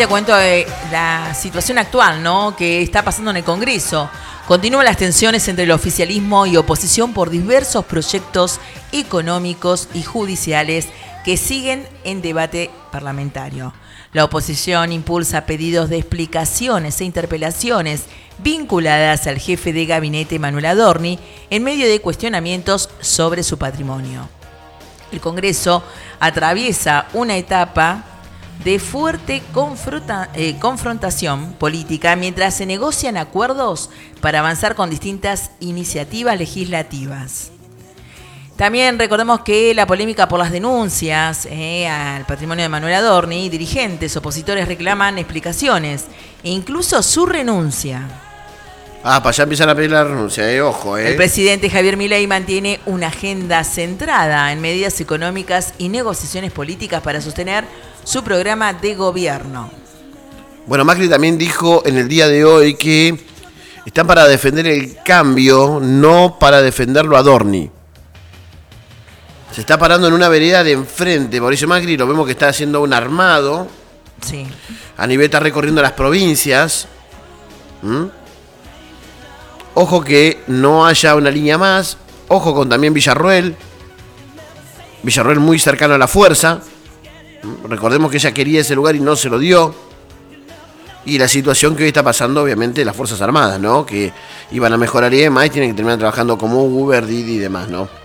te cuento la situación actual, ¿no?, que está pasando en el Congreso. Continúan las tensiones entre el oficialismo y oposición por diversos proyectos económicos y judiciales que siguen en debate parlamentario. La oposición impulsa pedidos de explicaciones e interpelaciones vinculadas al jefe de gabinete Manuel Adorni en medio de cuestionamientos sobre su patrimonio. El Congreso atraviesa una etapa de fuerte confrontación política mientras se negocian acuerdos para avanzar con distintas iniciativas legislativas. También recordemos que la polémica por las denuncias al patrimonio de Manuel Adorni, dirigentes opositores reclaman explicaciones e incluso su renuncia. Para allá empiezan a pedir la renuncia, ojo. El presidente Javier Milei mantiene una agenda centrada en medidas económicas y negociaciones políticas para sostener su programa de gobierno. Bueno, Macri también dijo en el día de hoy que están para defender el cambio, no para defenderlo a Adorni. Se está parando en una vereda de enfrente. Mauricio Macri, lo vemos que está haciendo un armado. Sí. A nivel está recorriendo las provincias. Ojo que no haya una línea más. Ojo con también Villarroel. Villarroel muy cercano a la fuerza. Recordemos que ella quería ese lugar y no se lo dio. Y la situación que hoy está pasando, obviamente, las Fuerzas Armadas, ¿no? Que iban a mejorar y demás y tienen que terminar trabajando como Uber, Didi y demás, ¿no?